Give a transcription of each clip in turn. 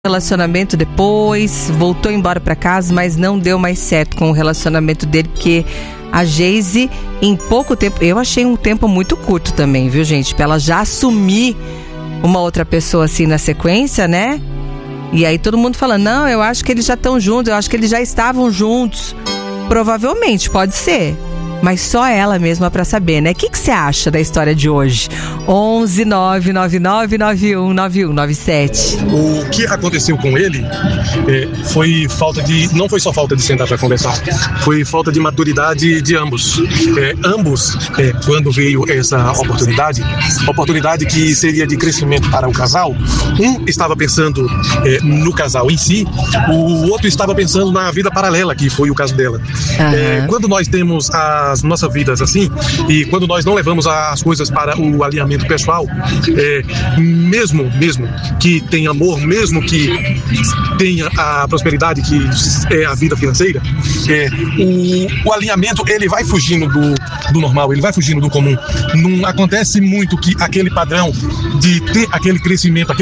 relacionamento depois, voltou embora pra casa, mas não deu mais certo com o relacionamento dele, porque a Geise, em pouco tempo, eu achei um tempo muito curto também, viu, gente? Pra ela já assumir uma outra pessoa assim na sequência, né? E aí todo mundo falando, não, eu acho que eles já estão juntos, eu acho que eles já estavam juntos. Provavelmente, pode ser. Mas só ela mesma pra saber, né? O que você acha da história de hoje? 11 999 919197. O que aconteceu com ele foi falta de... Não foi só falta de sentar para conversar, foi falta de maturidade de ambos. Ambos, quando veio essa oportunidade que seria de crescimento para o casal, um estava pensando no casal em si, o outro estava pensando na vida paralela, que foi o caso dela. Quando nós temos as nossas vidas assim, e quando nós não levamos as coisas para o alinhamento pessoal, mesmo que tenha amor, mesmo que tenha a prosperidade que é a vida financeira, o alinhamento ele vai fugindo do normal, ele vai fugindo do comum. Não acontece muito que aquele padrão de ter aquele crescimento,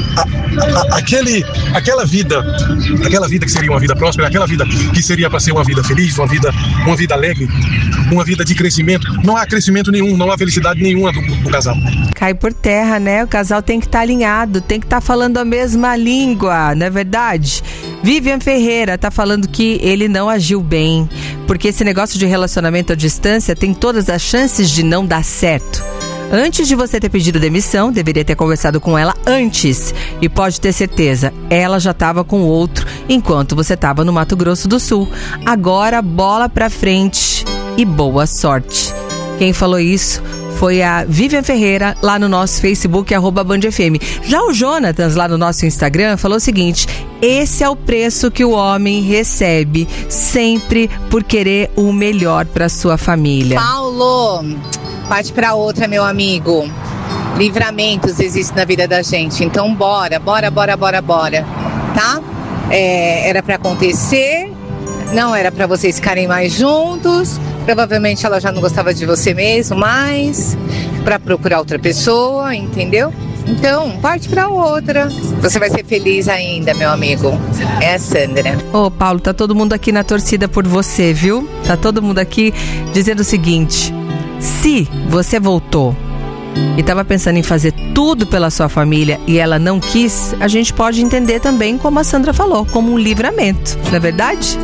aquela vida que seria uma vida próspera, aquela vida que seria para ser uma vida feliz, uma vida alegre, uma vida de crescimento. Não há crescimento nenhum, não há felicidade nenhuma do casal. Cai por terra, né? O casal tem que estar alinhado, tem que estar falando a mesma língua, não é verdade? Vivian Ferreira tá falando que ele não agiu bem, porque esse negócio de relacionamento à distância tem todas as chances de não dar certo. Antes de você ter pedido demissão, deveria ter conversado com ela antes. E pode ter certeza, ela já estava com outro enquanto você estava no Mato Grosso do Sul. Agora, bola pra frente e boa sorte. Quem falou isso foi a Vivian Ferreira, lá no nosso Facebook, @BandFM. Já o Jonatas, lá no nosso Instagram, falou o seguinte: esse é o preço que o homem recebe, sempre por querer o melhor para sua família. Paulo, parte pra outra, meu amigo. Livramentos existem na vida da gente, então bora, tá? Era pra acontecer, não era pra vocês ficarem mais juntos. Provavelmente ela já não gostava de você mesmo, mas pra procurar outra pessoa, entendeu? Então, parte pra outra. Você vai ser feliz ainda, meu amigo. É a Sandra. Ô, Paulo, tá todo mundo aqui na torcida por você, viu? Tá todo mundo aqui dizendo o seguinte: se você voltou e estava pensando em fazer tudo pela sua família e ela não quis, a gente pode entender também, como a Sandra falou, como um livramento, não é verdade?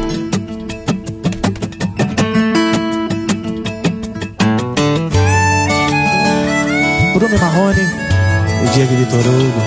Bruno Marrone, o Diego Vitor Hugo.